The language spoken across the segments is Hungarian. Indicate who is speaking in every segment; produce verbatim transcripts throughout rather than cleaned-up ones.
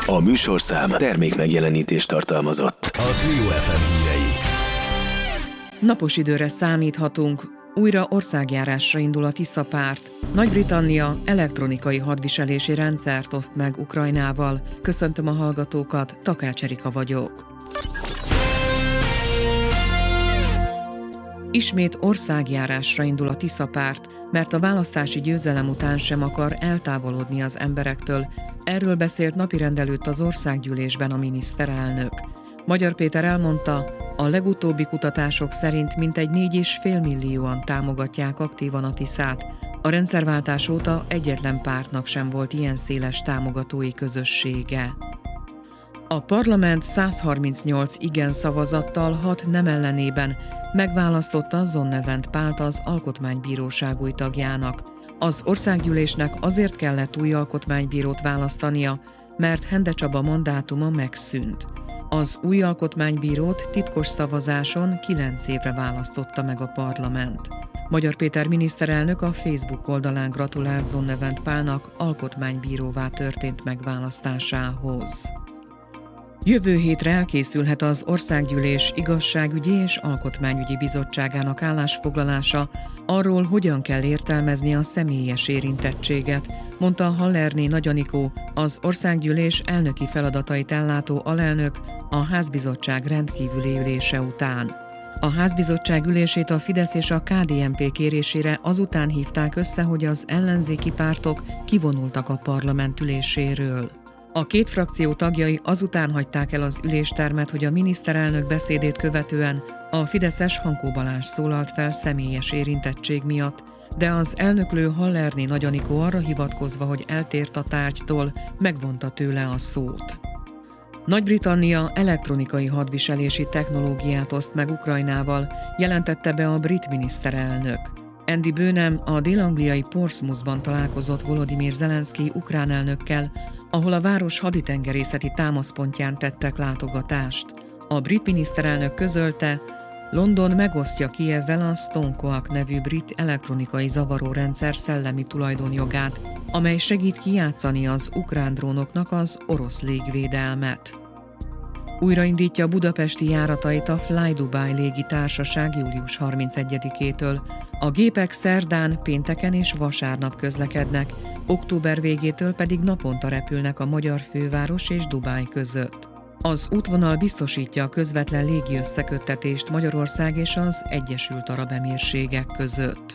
Speaker 1: A műsorszám termék megjelenítést tartalmazott. A Trio ef em hírei.
Speaker 2: Napos időre számíthatunk. Újra országjárásra indul a Tisza-párt. Nagy-Britannia elektronikai hadviselési rendszert oszt meg Ukrajnával. Köszöntöm a hallgatókat, Takács Erika vagyok. Ismét országjárásra indul a Tisza-párt, mert a választási győzelem után sem akar eltávolodni az emberektől. Erről beszélt napirendelőtt az országgyűlésben a miniszterelnök. Magyar Péter elmondta, a legutóbbi kutatások szerint mintegy négy és fél millióan támogatják aktívan a Tiszát. A rendszerváltás óta egyetlen pártnak sem volt ilyen széles támogatói közössége. A parlament száz harmincnyolc igen szavazattal, hat nem ellenében megválasztotta Zonnevent Pált az Alkotmánybíróság új tagjának. Az országgyűlésnek azért kellett új alkotmánybírót választania, mert Hende Csaba mandátuma megszűnt. Az új alkotmánybírót titkos szavazáson kilenc évre választotta meg a parlament. Magyar Péter miniszterelnök a Facebook oldalán gratulált Zonnevent Pálnak alkotmánybíróvá történt megválasztásához. Jövő hétre elkészülhet az Országgyűlés Igazságügyi és Alkotmányügyi Bizottságának állásfoglalása arról, hogyan kell értelmezni a személyes érintettséget, mondta Hallerné Nagy Anikó, az Országgyűlés elnöki feladatait ellátó alelnök a Házbizottság rendkívüli ülése után. A Házbizottság ülését a Fidesz és a ká dé en pé kérésére azután hívták össze, hogy az ellenzéki pártok kivonultak a parlament üléséről. A két frakció tagjai azután hagyták el az üléstermet, hogy a miniszterelnök beszédét követően a fideszes Hankó Balázs szólalt fel személyes érintettség miatt, de az elnöklő Hallerné Nagy Anikó arra hivatkozva, hogy eltért a tárgytól, megvonta tőle a szót. Nagy-Britannia elektronikai hadviselési technológiát oszt meg Ukrajnával, jelentette be a brit miniszterelnök. Andy Burnham a dél-angliai Portsmouthban találkozott Volodymyr Zelenszkij ukrán elnökkel, ahol a város haditengerészeti támaszpontján tettek látogatást. A brit miniszterelnök közölte, London megosztja Kijevvel a Stonecoak nevű brit elektronikai zavarórendszer szellemi tulajdonjogát, amely segít kijátszani az ukrán drónoknak az orosz légvédelmet. Újraindítja budapesti járatait a Fly Dubai légitársaság július harmincegyedikétől. A gépek szerdán, pénteken és vasárnap közlekednek, október végétől pedig naponta repülnek a magyar főváros és Dubáj között. Az útvonal biztosítja a közvetlen légi összeköttetést Magyarország és az Egyesült Arab Emírségek között.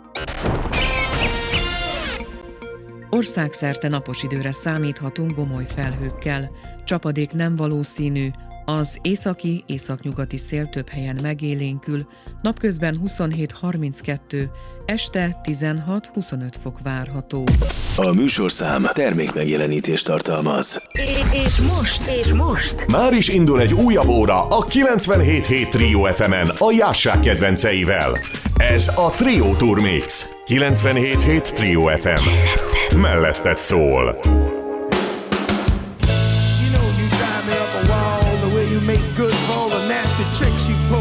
Speaker 2: Országszerte napos időre számíthatunk gomoly felhőkkel. Csapadék nem valószínű, az északi, északnyugati szél több helyen megélénkül, napközben huszonhét harminckettő, este tizenhat huszonöt fok várható.
Speaker 1: A műsorszám termék megjelenítést tartalmaz.
Speaker 3: És most, és most
Speaker 4: már is indul egy újabb óra a kilencvenhét hét Trio ef emen a Jássák kedvenceivel. Ez a Trio Tour Mix. kilencvenhét hét Trio ef em. Melletted szól.